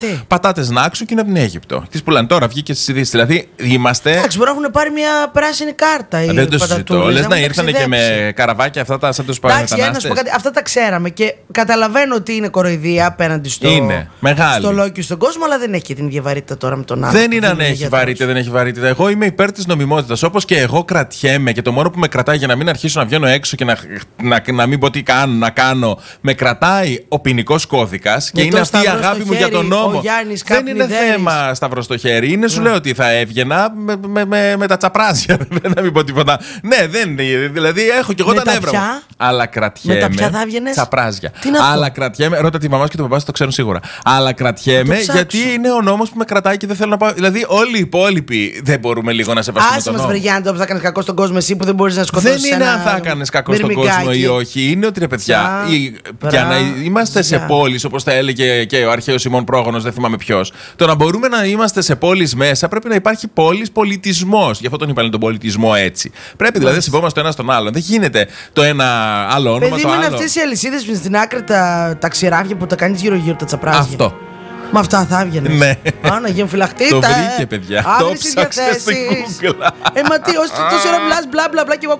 Πατάτες Νάξου και είναι από την Αίγυπτο. Τις πουλάνε τώρα, βγήκε στις ειδήσεις. Δηλαδή είμαστε. Εντάξει, μπορεί να έχουν πάρει μια πράσινη κάρτα. Δεν το συζητώ. Λες να ήρθαν και με καραβάκια αυτά τα σαν τους παραμετανάστες. Αυτά τα ξέραμε και καταλαβαίνω ότι είναι κοροϊδία απέναντι στο λόγο και στον κόσμο, αλλά δεν έχει και την ίδια βαρύτητα τώρα με τον άνθρωπο. Δεν είναι αν έχει βαρύτητα, δεν έχει βαρύτητα. Εγώ είμαι υπέρ της νομιμότητας. Όπως και εγώ κρατιέμαι και το μόνο που με κρατάει για να μην αρχίσω να βγαίνω έξω και να μην πω τι κάνω, να κάνω, με κρατάει ο ποινικός κώδικας και είναι αυτή η αγάπη μου για τον νόμο. Δεν είναι θέμα σταυρό στο χέρι. Είναι, σου λέω ότι θα έβγαινα με τα τσαπράζια. Να μην πω τίποτα. Ναι, δεν είναι. Δηλαδή έχω κι εγώ τα νεύρα μου. Αλλά κρατιέμαι. Με τα ποια θα έβγαινες? Τσαπράζια. Αλλά κρατιέμαι. Ρώτα τη μαμά και τον παπά σου, το ξέρουν σίγουρα. Αλλά κρατιέμαι γιατί είναι ο νόμος που με κρατάει και δεν θέλω να πάω. Δηλαδή όλοι οι υπόλοιποι δεν μπορούμε λίγο να σεβαστούμε τον νόμο. Άσε μας Βεργιάννη, θα κάνεις κακό στον κόσμο εσύ που δεν μπορείς να σκοτώσεις. Δεν είναι αν θα κάνεις κακό στον κόσμο ή όχι. Είναι ότι ρε παιδιά, για να είμαστε σε πόλεις όπως τα έλεγε και ο αρχαίος Σιμών Πρόγονος, δεν θυμάμαι ποιος. Το να μπορούμε να είμαστε σε πόλεις μέσα πρέπει να υπάρχει πόλης πολιτισμός. Γι' αυτό τον είπαν τον πολιτισμό έτσι. Πρέπει δηλαδή να σεβόμαστε το ένα στον άλλον. Δεν γίνεται το ένα άλλο όνομα. Παιδί μου, είναι αυτές οι αλυσίδες που στην άκρη τα ξηράφια που τα κάνεις γύρω-γύρω τα τσαπράζια. Αυτό. Με αυτά θα έβγαινες. Ναι. Να γίνουν φυλαχτήτα. Το βρήκε, παιδιά. Το ψάξε στην Google. Μα τι, τόση ώρα μιλάς μπλα μπλα μπλα και εγώ